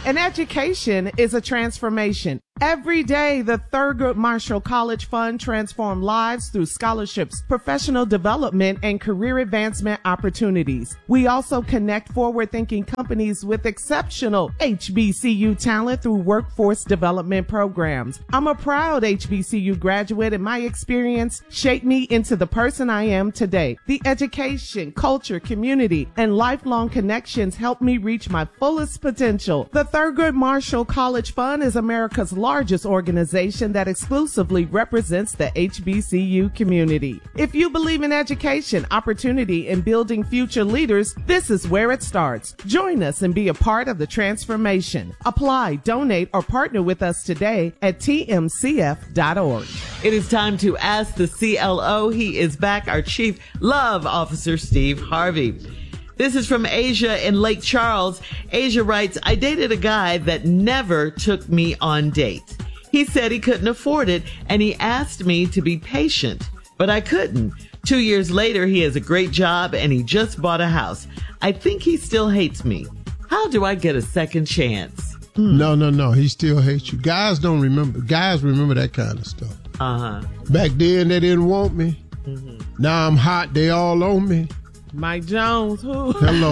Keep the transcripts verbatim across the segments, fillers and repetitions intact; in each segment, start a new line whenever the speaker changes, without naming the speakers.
An education is a transformation. Every day, the Thurgood Marshall College Fund transforms lives through scholarships, professional development, and career advancement opportunities. We also connect forward-thinking companies with exceptional H B C U talent through workforce development programs. I'm a proud H B C U graduate, and my experience shaped me into the person I am today. The education, culture, community, and lifelong connections helped me reach my fullest potential. The Thurgood Marshall College Fund is America's largest organization that exclusively represents the H B C U community. If you believe in education, opportunity, and building future leaders, this is where it starts. Join us and be a part of the transformation. Apply, donate, or partner with us today at T M C F dot org.
It is time to ask the C L O. He is back, our Chief Love Officer, Steve Harvey. This is from Asia in Lake Charles. Asia writes, I dated a guy that never took me on dates. He said he couldn't afford it, and he asked me to be patient, but I couldn't. Two years later, he has a great job, and he just bought a house. I think he still hates me. How do I get a second chance?
Hmm. No, no, no. He still hates you. Guys don't remember. Guys remember that kind of stuff.
Uh-huh.
Back then, they didn't want me. Mm-hmm. Now I'm hot. They all on me.
Mike Jones, who?
Hello.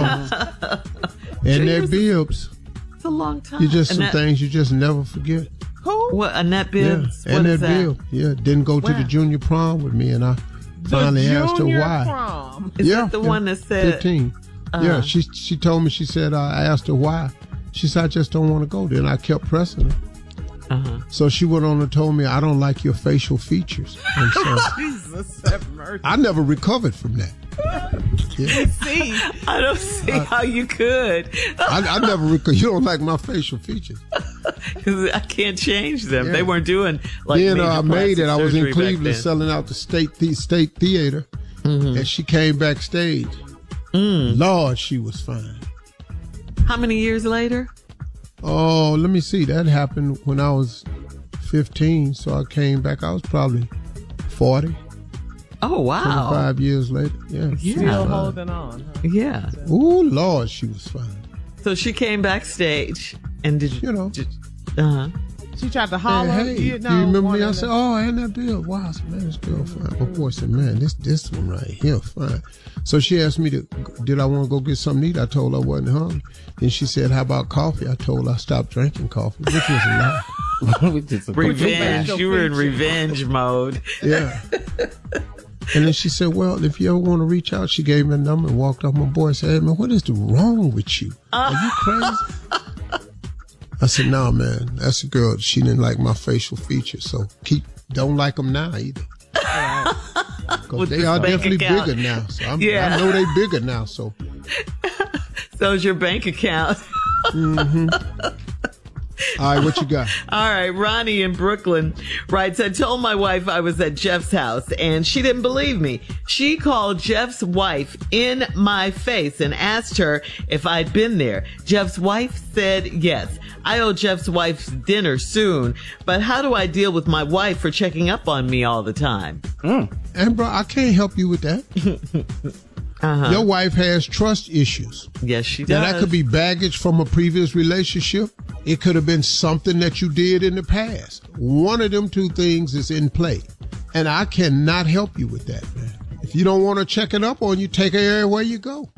And their bibs.
It's a long time.
You just some
Annette,
things you just never forget.
Who?
What, Annette Bibbs?
Yeah,
what
Annette
is that?
Bibbs. Yeah, didn't go
Wow.
to the junior prom with me, and I
The
finally asked her
junior
why.
prom.
Is
yeah,
that the
yeah,
one that said?
fifteen. Uh-huh. Yeah, she she told me, she said, uh, I asked her why. She said, I just don't want to go there, and I kept pressing her. Uh-huh. So she went on and told me, I don't like your facial features. And so
Jesus have mercy.
I never recovered from that. Yeah.
See,
I don't see
Uh,
how you could.
I, I never recovered. You don't like my facial features.
Because I can't change them.
Yeah.
They weren't doing like
Then
major
uh, I made it. I was in
plastic surgery back
Cleveland
then.
selling out the state the state theater, mm-hmm. and she came backstage. Mm. Lord, she was fine.
How many years later?
Oh, let me see. That happened when I was fifteen, so I came back. I was probably forty.
Oh, wow.
twenty-five years later. Yeah.
Yeah.
still holding on. Huh?
Yeah.
Oh, Lord, she was fine.
So she came backstage and did
You know.
Uh huh.
She tried to holler.
Hey, hey,
you
do
know,
you remember
one
me? I
of
said,
the-
oh, and that Bill. Wow, I said, man, this girl fine. My boy said, man, this this one right here fine. So she asked me, to, did I want to go get something to eat? I told her I wasn't hungry. Then she said, how about coffee? I told her I stopped drinking coffee, which was a lie.
Revenge. You were in revenge mode.
Yeah. And then she said, well, if you ever want to reach out, she gave me a number and walked off. My boy said, hey, man, what is the wrong with you? Are you crazy? I said, no, nah, man, that's a girl. She didn't like my facial features, so keep don't like them now either. Because they are definitely
account.
bigger now. So I'm,
Yeah.
I know they bigger now. So
So's your bank account.
mm-hmm. All right, what you got?
All right, Ronnie in Brooklyn writes, I told my wife I was at Jeff's house and she didn't believe me. She called Jeff's wife in my face and asked her if I'd been there. Jeff's wife said yes. I owe Jeff's wife dinner soon, but how do I deal with my wife for checking up on me all the time?
Mm. And bro, I can't help you with that. Uh-huh. Your wife has trust issues.
Yes, she does.
Now, that could be baggage from a previous relationship. It could have been something that you did in the past. One of them two things is in play. And I cannot help you with that, man. If you don't want to check it up on you, take her everywhere you go.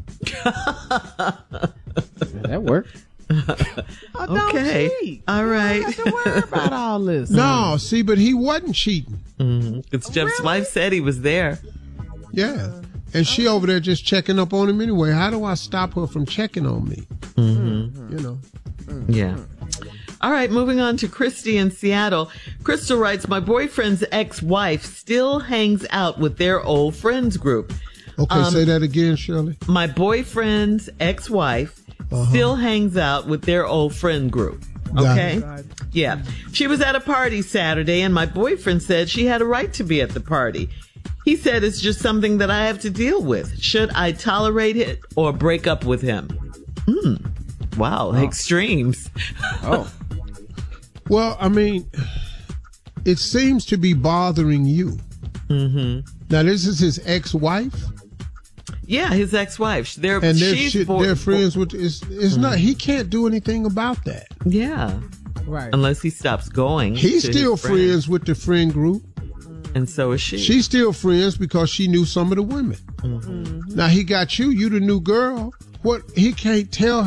That worked.
Oh, don't
Okay.
cheat.
All right.
You don't have to worry about all this.
No, see, but he wasn't cheating.
Mm-hmm. It's Jeff's
Really?
wife said he was there.
Yeah. And she over there just checking up on him anyway. How do I stop her from checking on me? Mm-hmm. You know.
Yeah. All right, moving on to Christy in Seattle. Crystal writes, my boyfriend's ex-wife still hangs out with their old friends group.
Okay,
Um,
say that again, Shirley.
My boyfriend's ex-wife
Uh-huh.
still hangs out with their old friend group. Okay?
Got
Yeah. She was at a party Saturday and my boyfriend said she had a right to be at the party. He said it's just something that I have to deal with. Should I tolerate it or break up with him? Hmm. Wow,
Oh.
extremes.
Oh.
Well, I mean, it seems to be bothering you.
Mm-hmm.
Now, this is his ex-wife?
Yeah, his ex-wife. They're
And they're,
she's
shit,
for,
they're friends with. It's, it's
Mm.
not. He can't do anything about that.
Yeah,
Right.
unless he stops going.
He's
to
still
his friends.
friends with the friend group.
And so is she.
She's still friends because she knew some of the women.
Mm-hmm.
Now he got you. You the new girl. What he can't tell